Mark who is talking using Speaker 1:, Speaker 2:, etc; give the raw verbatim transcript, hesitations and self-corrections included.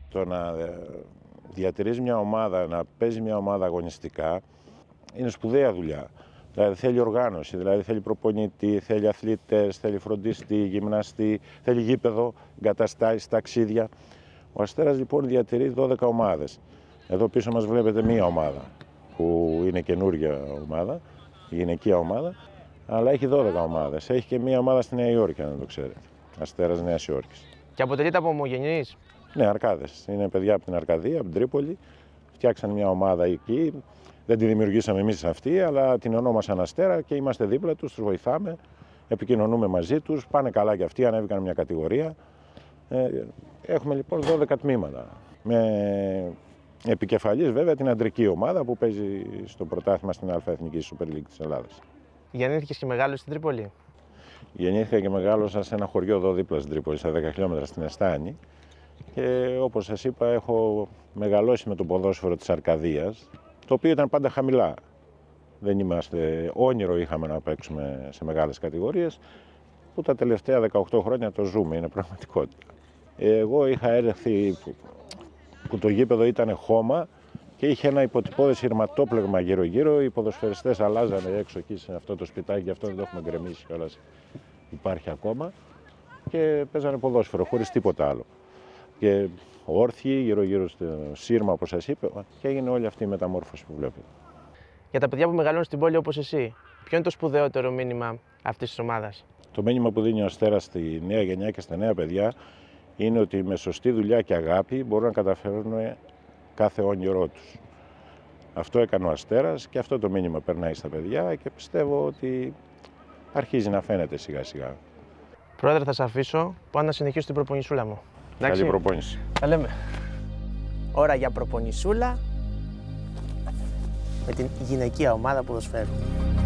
Speaker 1: Το να διατηρείς μια ομάδα, να παίζει μια ομάδα αγωνιστικά, είναι σπουδαία δουλειά. Δηλαδή θέλει οργάνωση, δηλαδή θέλει προπονητή, θέλει αθλητές, θέλει φροντιστή, γυμναστή, θέλει γήπεδο, εγκαταστάσεις, ταξίδια. Ο Αστέρας λοιπόν διατηρεί δώδεκα ομάδες. Εδώ πίσω μας βλέπετε μία ομάδα που είναι καινούργια ομάδα, η γυναικεία ομάδα, αλλά έχει δώδεκα ομάδες. Έχει και μία ομάδα στη Νέα Υόρκη, αν δεν το ξέρετε. Αστέρας Νέας Υόρκης.
Speaker 2: Και αποτελείται από ομογενείς.
Speaker 1: Ναι, Αρκάδες. Είναι παιδιά από την Αρκαδία, από την Τρίπολη. Φτιάξαν μια ομάδα εκεί. Δεν τη δημιουργήσαμε εμείς αυτή, αλλά την ονόμασαν Αστέρα και είμαστε δίπλα τους, τους βοηθάμε. Επικοινωνούμε μαζί τους. Πάνε καλά και αυτοί, ανέβηκαν μια κατηγορία. Ε, έχουμε λοιπόν δώδεκα τμήματα. Με επικεφαλής βέβαια την αντρική ομάδα που παίζει στο πρωτάθλημα στην Α-Εθνική Super League της Ελλάδας.
Speaker 2: Γεννήθηκες και μεγάλωσες στην Τρίπολη.
Speaker 1: Γεννήθηκα και μεγάλωσα σε ένα χωριό εδώ δίπλα στην Τρίπολη, στα δέκα χιλιόμετρα στην Εστάνη. Και όπως σας είπα, έχω μεγαλώσει με το ποδόσφαιρο της Αρκαδίας, το οποίο ήταν πάντα χαμηλά. Δεν είμαστε, όνειρο είχαμε να παίξουμε σε μεγάλες κατηγορίες, που τα τελευταία δεκαοκτώ χρόνια το ζούμε, είναι πραγματικότητα. Εγώ είχα έρθει που το γήπεδο ήταν χώμα και είχε ένα υποτυπώδες σειρματόπλεγμα γύρω-γύρω. Οι ποδοσφαιριστές αλλάζανε έξω εκεί σε αυτό το σπιτάκι, γι' αυτό δεν το έχουμε γκρεμίσει κιόλας. Υπάρχει ακόμα. Και παίζανε ποδόσφαιρο χωρίς τίποτα άλλο. Και όρθιοι γύρω-γύρω στο σύρμα, όπως σας είπε, και έγινε όλη αυτή η μεταμόρφωση που βλέπετε.
Speaker 2: Για τα παιδιά που μεγαλώνουν στην πόλη όπως εσύ, ποιο είναι το σπουδαιότερο μήνυμα αυτής της ομάδας?
Speaker 1: Το μήνυμα που δίνει ο Αστέρας στη νέα γενιά και στα νέα παιδιά είναι ότι με σωστή δουλειά και αγάπη μπορούν να καταφέρουν κάθε όνειρό τους. Αυτό έκανε ο Αστέρας και αυτό το μήνυμα περνάει στα παιδιά και πιστεύω ότι αρχίζει να φαίνεται σιγά-σιγά.
Speaker 2: Πρόεδρε, θα σε αφήσω. Πάω να συνεχίσω την προπονησούλα μου. Εντάξει.
Speaker 1: Καλή προπόνηση.
Speaker 2: Τα λέμε. Ώρα για προπονησούλα με την γυναικεία ομάδα ποδοσφαίρου.